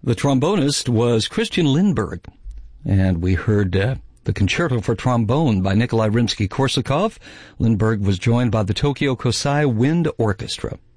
The trombonist was Christian Lindberg, and we heard the Concerto for Trombone by Nikolai Rimsky-Korsakov. Lindberg was joined by the Tokyo Kosai Wind Orchestra.